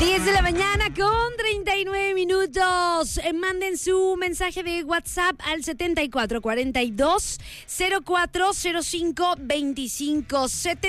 10 de la mañana con 39 minutos. Manden su mensaje de WhatsApp al 7442 0405 25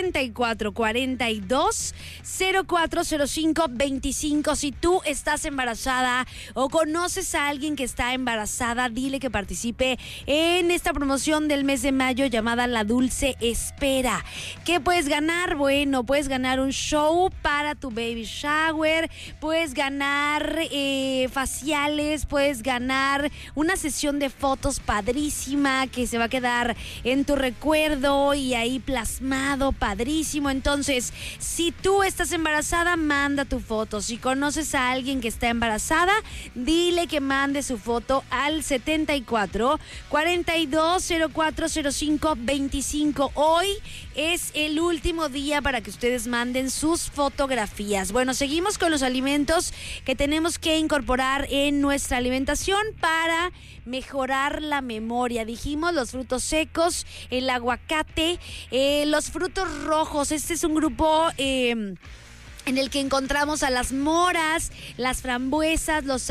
7442 0405 25. Si tú estás embarazada o conoces a alguien que está embarazada, dile que participe en esta promoción del mes de mayo llamada La Dulce Espera. ¿Qué puedes ganar? Bueno, puedes ganar un show para tu baby shower, puedes ganar faciales, puedes ganar una sesión de fotos padrísima que se va a quedar en tu recuerdo y ahí plasmado, padrísimo. Entonces, si tú estás embarazada, manda tu foto. Si conoces a alguien que está embarazada, dile que mande su foto al 74 42 0405 25. Hoy es el último día para que ustedes manden sus fotografías. Bueno, seguimos con los alimentos que tenemos que incorporar en nuestra alimentación para mejorar la memoria. Dijimos los frutos secos, el aguacate, los frutos rojos. Este es un grupo en el que encontramos a las moras, las frambuesas, los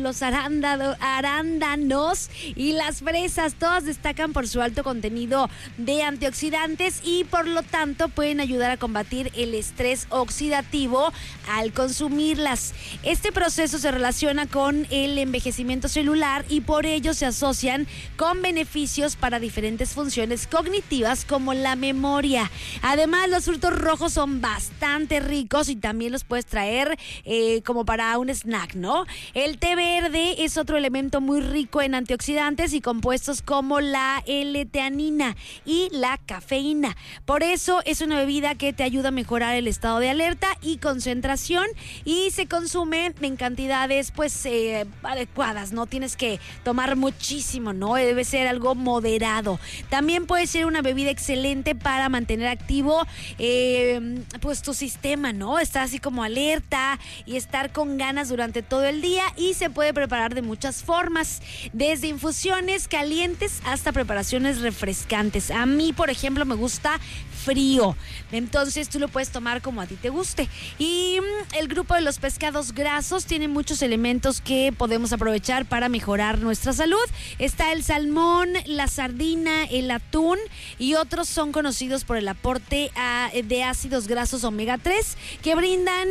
arándanos y las fresas. Todas destacan por su alto contenido de antioxidantes y por lo tanto pueden ayudar a combatir el estrés oxidativo al consumirlas. Este proceso se relaciona con el envejecimiento celular y por ello se asocian con beneficios para diferentes funciones cognitivas como la memoria. Además, los frutos rojos son bastante ricos y también los puedes traer como para un snack, ¿no? El té verde es otro elemento muy rico en antioxidantes y compuestos como la L-teanina y la cafeína. Por eso es una bebida que te ayuda a mejorar el estado de alerta y concentración y se consume en cantidades pues adecuadas. No tienes que tomar muchísimo, ¿no? Debe ser algo moderado. También puede ser una bebida excelente para mantener activo pues tu sistema, ¿no? Estar así como alerta y estar con ganas durante todo el día y se puede preparar de muchas formas, desde infusiones calientes hasta preparaciones refrescantes. A mí, por ejemplo, me gusta frío, entonces tú lo puedes tomar como a ti te guste. Y el grupo de los pescados grasos tiene muchos elementos que podemos aprovechar para mejorar nuestra salud. Está el salmón, la sardina, el atún y otros son conocidos por el aporte de ácidos grasos omega 3 que brindan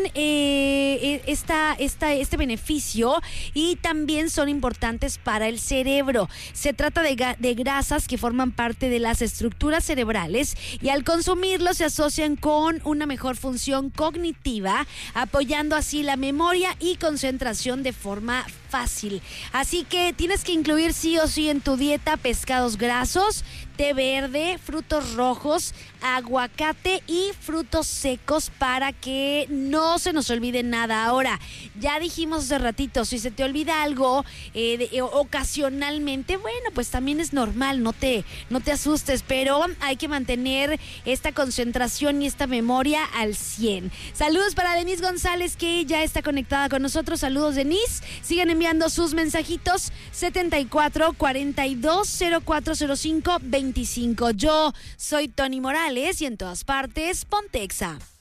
este beneficio y también son importantes para el cerebro. Se trata de grasas que forman parte de las estructuras cerebrales y al consumirlos se asocian con una mejor función cognitiva, apoyando así la memoria y concentración de forma fácil. Así que tienes que incluir sí o sí en tu dieta pescados grasos, té verde, frutos rojos, aguacate y frutos secos para que no se nos olvide nada. Ahora, ya dijimos hace ratito, si se te olvida algo ocasionalmente, bueno, pues también es normal, no te asustes, pero hay que mantener esta concentración y esta memoria al 100. Saludos para Denise González, que ya está conectada con nosotros. Saludos, Denise. Sigan enviando sus mensajitos 74 42 0405 25. Yo soy Tony Morales y en todas partes, Pontexa.